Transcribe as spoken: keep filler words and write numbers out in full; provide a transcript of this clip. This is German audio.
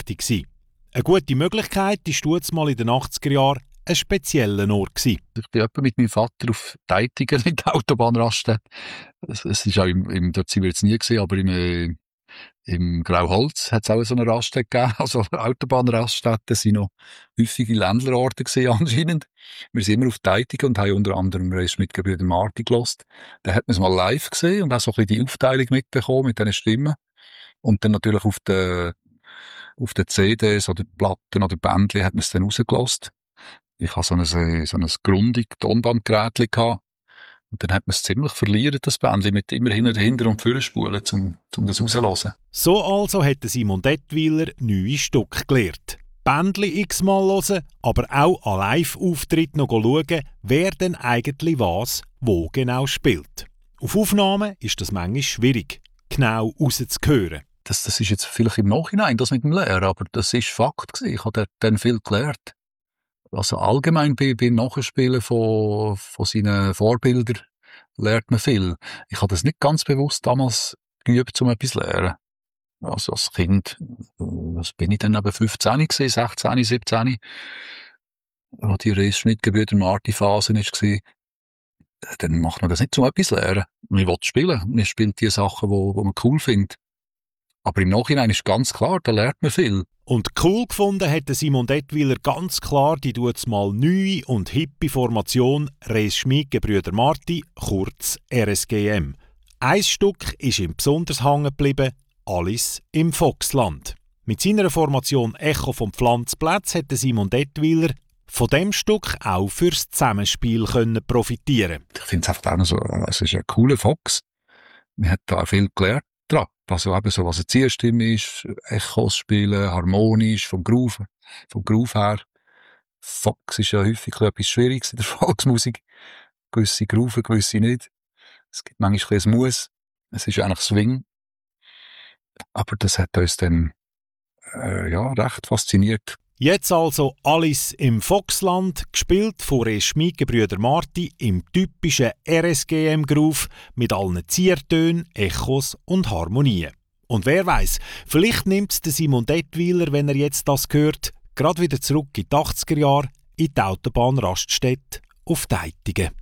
wichtig. Eine gute Möglichkeit war mal in den achtziger Jahren ein spezieller Ort. Ich bin etwa mit meinem Vater auf Teitigen in der Autobahnraststätte. Es, es ist auch im, im, dort sind wir jetzt nie gesehen, aber im, äh, im Grauholz hat es auch so eine Raststätte gegeben. Also Autobahnraststätten sind noch häufige Ländlerorte gewesen, anscheinend. Wir sind immer auf Teitigen und haben unter anderem Res mit Gebrüder Marti gehört. Da hat man es mal live gesehen und auch so ein bisschen die Aufteilung mitbekommen mit diesen Stimmen. Und dann natürlich auf den, auf den C Ds oder Platten oder Bändchen hat man es dann rausgelassen. Ich hatte so ein, so ein grundig Tonbandgerät gehabt. Und dann hat man es ziemlich verlieren, das Bändchen, mit immer hinten, hinter und vorne spulen, um, um das rauszuhören. So also hat Simon Dettwiler neue Stücke gelernt. Bändchen x-mal hören, aber auch an Live-Auftritten noch schauen, wer denn eigentlich was, wo genau spielt. Auf Aufnahmen ist das manchmal schwierig, genau rauszuhören. Das, das ist jetzt vielleicht im Nachhinein, das mit dem Lehren, aber das ist Fakt gewesen. Ich habe dann viel gelernt. Also allgemein bei, beim Nachspielen von, von seinen Vorbildern lernt man viel. Ich habe das nicht ganz bewusst damals geübt, um etwas zu lernen. Also als Kind, was bin ich dann eben fünfzehn gewesen, sechzehn, siebzehn, wo die Reisschmidt-Gebrüder Marti-Phase war. Dann macht man das nicht, um etwas zu lernen. Man will spielen. Man spielt die Sachen, die man cool findet. Aber im Nachhinein ist ganz klar, da lernt man viel. Und cool gefunden hat Simon Dettwiler ganz klar die mal neue und hippe Formation Res Schmid Gebrüder Marti, kurz R S G M. Ein Stück ist ihm besonders hängen geblieben, Alice im Foxland. Mit seiner Formation Echo vom Pflanzplatz hat Simon Dettwiler von dem Stück auch fürs Zusammenspiel können profitieren. Ich finde es einfach auch noch so, es ist ein cooler Fox. Man hat da viel gelernt. Also eben so, was eine Zierstimme ist, Echos spielen, harmonisch, vom Groove, vom Groove her. Fox ist ja häufig etwas Schwieriges in der Volksmusik. Gewisse grooven, gewisse nicht. Es gibt manchmal ein Muss. Es ist eigentlich Swing. Aber das hat uns dann, äh, ja, recht fasziniert. Jetzt also Alice im Foxland, gespielt von Res Schmid Gebrüder Marti im typischen R S G M-Groove mit allen Ziertönen, Echos und Harmonien. Und wer weiß, vielleicht nimmt Simon Dettwiler, wenn er jetzt das hört, gerade wieder zurück in die achtziger Jahre in die Autobahnraststätte auf Teitigen.